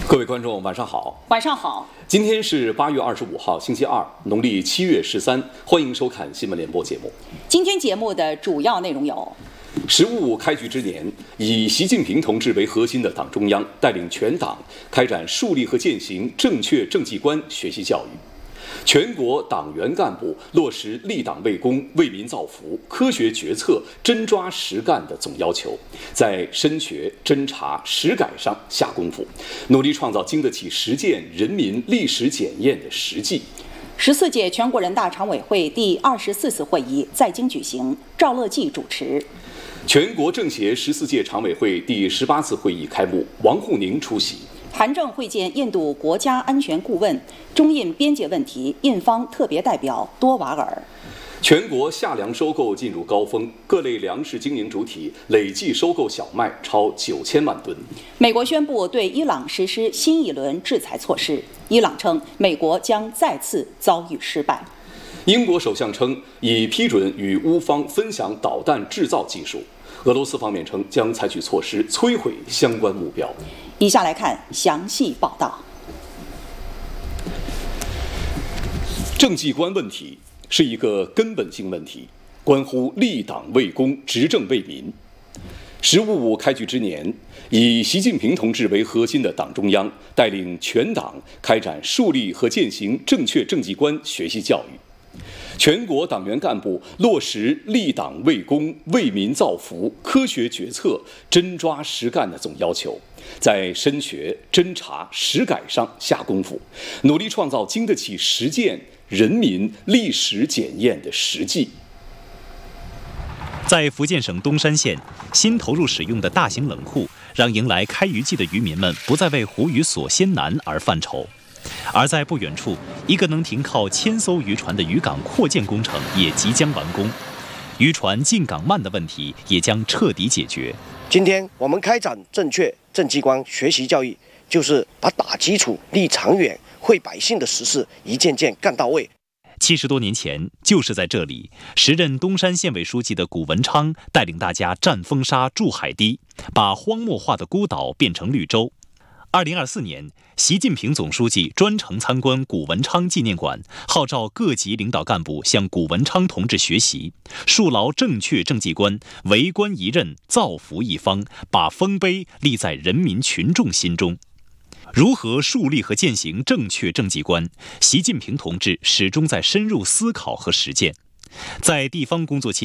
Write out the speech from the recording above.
各位观众，晚上好。 晚上好。 今天是8月25号，星期二，农历7月13。欢迎收看新闻联播节目。 今天节目的主要内容有 ：15开局之年，以习近平同志为核心的党中央带领全党开展树立和践行正确政绩观学习教育。全国党员干部落实立党为公、为民造福、科学决策、真抓实干的总要求，在深学、侦查、实改上下功夫，努力创造经得起实践人民历史检验的实际。 14届全国人大常委会第24次会议在京举行，赵乐际主持。 全国政协14届常委会第18次会议开幕，王沪宁出席。 韩正会见印度国家安全顾问，中印边界问题印方特别代表多瓦尔。 全国夏粮收购进入高峰，各类粮食经营主体累计收购小麦超9000万吨。 美国宣布对伊朗实施新一轮制裁措施，伊朗称美国将再次遭遇失败。 英国首相称已批准与乌方分享导弹制造技术。俄罗斯方面称将采取措施摧毁相关目标。 以下来看详细报道。 政绩观问题是一个根本性问题，关乎立党为公、执政为民。15开局之年，以习近平同志为核心的党中央带领全党开展树立和践行正确政绩观学习教育。全国党员干部落实立党为公、为民造福、科学决策、真抓实干的总要求，在深学、侦查、实改上下功夫，努力创造经得起实践人民历史检验的实际。 在福建省东山县，新投入使用的大型冷库，让迎来开渔季的渔民们不再为湖渔所鲜难而犯愁。而在不远处，一个能停靠1000艘渔船的渔港扩建工程也即将完工，渔船进港慢的问题也将彻底解决。 今天我们开展正确政绩观学习教育，就是把打基础、立长远、惠百姓的实事一件件干到位。 70多年前，就是在这里，时任东山县委书记的谷文昌带领大家战风沙、筑海堤，把荒漠化的孤岛变成绿洲。2024年，习近平总书记专程参观谷文昌纪念馆，号召各级领导干部向谷文昌同志学习，树牢正确政绩观，为官一任，造福一方，把丰碑立在人民群众心中。如何树立和践行正确政绩观，习近平同志始终在深入思考和实践。在地方工作期间，